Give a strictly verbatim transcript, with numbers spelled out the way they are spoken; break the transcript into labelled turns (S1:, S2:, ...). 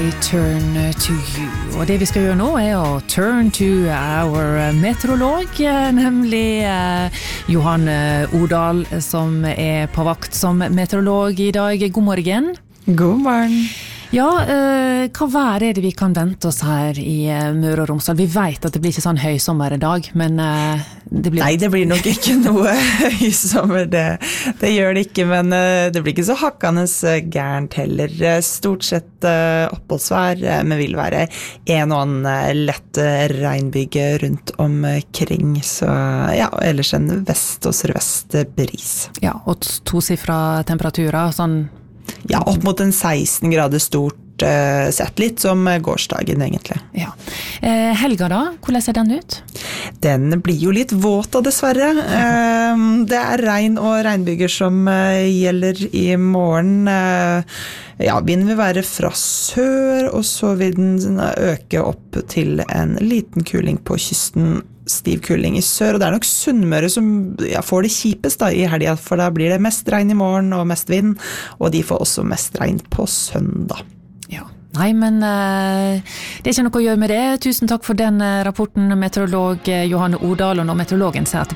S1: I turn to you. Og det vi skal gjøre nå er å turn to our meteorolog, nemlig uh, Johan Odal, som er på vakt som meteorolog I dag. God morgen.
S2: God morgen.
S1: Ja, uh, hva vær er det vi kan vente oss her I uh, Møre og Romsdal? Vi vet at det blir ikke sånn høysommer I dag, men uh, det blir...
S2: Nei, det blir nok ikke noe høysommer, det, det gjør det ikke, men uh, det blir ikke så hakkende gærent heller. Stort sett uh, oppholdsvær, uh, men vil være en og annen uh, lett regnbyge rundt omkring, så ja, ellers en vest- og sørvest bris.
S1: Ja, og tosifra temperaturer, sånn...
S2: Ja, opp mot en seksten grader stort uh, sett, litt som gårsdagen egentlig.
S1: Ja. Eh, helga da, hvordan ser den ut?
S2: Den blir jo litt våt da, dessverre. Uh, det er regn og regnbyger som uh, gjelder I morgen. Uh, ja, vinden vil være fra sør, og så vil den øke opp til en liten kuling på kysten, stiv kuling I sør, og det er nok Sunnmøre som ja, får det kjipest da, I helgen, for da blir det mest regn I morgen og mest vind, og de får også mest regn på søndag.
S1: Ja, nei, men uh, det er ikke noe å gjøre med det. Tusen takk for den uh, rapporten, meteorolog uh, Johan Odal, og når meteorologen sier at